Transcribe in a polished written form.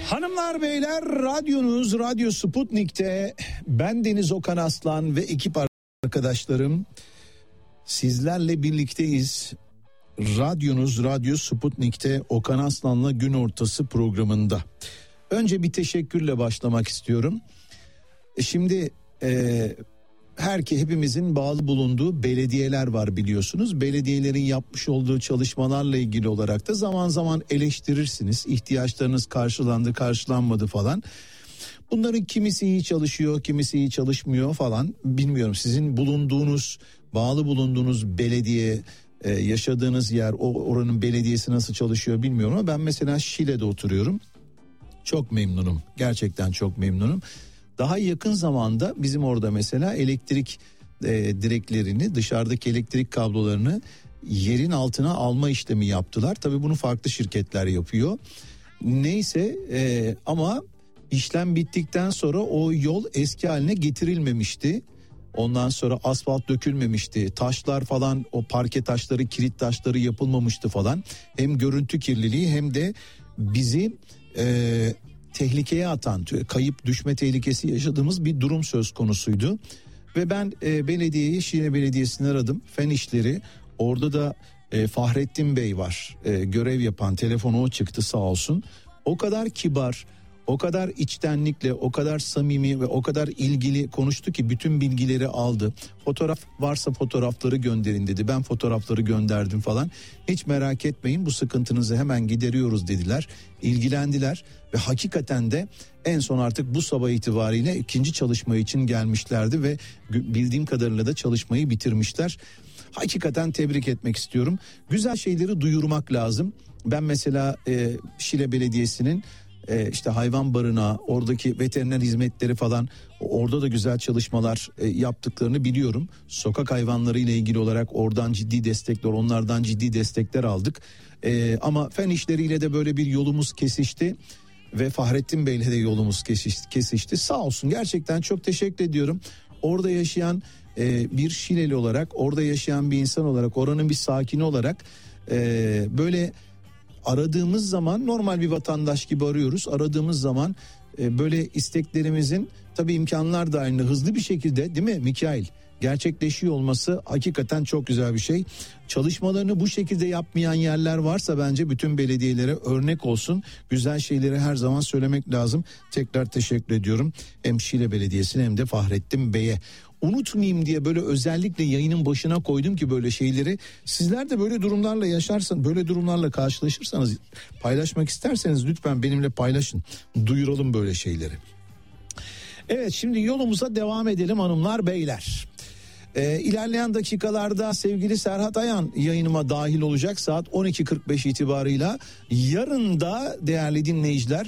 Hanımlar beyler, radyonuz Radyo Sputnik'te ben Deniz Okan Aslan ve ekip arkadaşlarım sizlerle birlikteyiz. Radyonuz Radyo Sputnik'te Okan Aslan'la Gün Ortası programında. Önce bir teşekkürle başlamak istiyorum. Şimdi hepimizin bağlı bulunduğu belediyeler var biliyorsunuz. Belediyelerin yapmış olduğu çalışmalarla ilgili olarak da zaman zaman eleştirirsiniz. İhtiyaçlarınız karşılandı, karşılanmadı falan. Bunların kimisi iyi çalışıyor, kimisi iyi çalışmıyor falan. Bilmiyorum, sizin bağlı bulunduğunuz belediye, yaşadığınız yer, oranın belediyesi nasıl çalışıyor bilmiyorum ama ben mesela Şile'de oturuyorum. Çok memnunum, gerçekten çok memnunum. Daha yakın zamanda bizim orada mesela elektrik direklerini, dışarıdaki elektrik kablolarını yerin altına alma işlemi yaptılar. Tabii bunu farklı şirketler yapıyor. Neyse ama işlem bittikten sonra o yol eski haline getirilmemişti. Ondan sonra asfalt dökülmemişti. Taşlar falan, o parke taşları, kilit taşları yapılmamıştı falan. Hem görüntü kirliliği hem de bizi tehlikeye atan, kayıp düşme tehlikesi yaşadığımız bir durum söz konusuydu. Ve ben Şile Belediyesi'ni aradım. Fen işleri, orada da Fahrettin Bey var, görev yapan, telefonu o çıktı sağ olsun. O kadar kibar, o kadar içtenlikle, o kadar samimi ve o kadar ilgili konuştu ki bütün bilgileri aldı. Fotoğraf varsa fotoğrafları gönderin dedi. Ben fotoğrafları gönderdim falan. Hiç merak etmeyin, bu sıkıntınızı hemen gideriyoruz dediler. İlgilendiler ve hakikaten de en son artık bu sabah itibariyle ikinci çalışma için gelmişlerdi ve bildiğim kadarıyla da çalışmayı bitirmişler. Hakikaten tebrik etmek istiyorum. Güzel şeyleri duyurmak lazım. Ben mesela Şile Belediyesi'nin işte hayvan barınağı, oradaki veteriner hizmetleri falan, orada da güzel çalışmalar yaptıklarını biliyorum. Sokak hayvanları ile ilgili olarak oradan ciddi destekler, onlardan ciddi destekler aldık. Ama fen işleriyle de böyle bir yolumuz kesişti ve Fahrettin Bey'le de yolumuz kesişti. Sağ olsun, gerçekten çok teşekkür ediyorum. Orada yaşayan bir Şileli olarak, orada yaşayan bir insan olarak, oranın bir sakini olarak böyle aradığımız zaman, normal bir vatandaş gibi arıyoruz. Aradığımız zaman böyle isteklerimizin, tabii imkanlar dahilinde hızlı bir şekilde, değil mi Mikail, gerçekleşiyor olması hakikaten çok güzel bir şey. Çalışmalarını bu şekilde yapmayan yerler varsa bence bütün belediyelere örnek olsun. Güzel şeyleri her zaman söylemek lazım. Tekrar teşekkür ediyorum hem Şile Belediyesi'ne hem de Fahrettin Bey'e. Unutmayayım diye böyle özellikle yayının başına koydum ki böyle şeyleri. Sizler de böyle durumlarla yaşarsanız, böyle durumlarla karşılaşırsanız, paylaşmak isterseniz lütfen benimle paylaşın. Duyuralım böyle şeyleri. Evet, şimdi yolumuza devam edelim hanımlar beyler. İlerleyen dakikalarda sevgili Serhat Ayan yayınıma dahil olacak saat 12.45 itibarıyla. Yarın da değerli dinleyiciler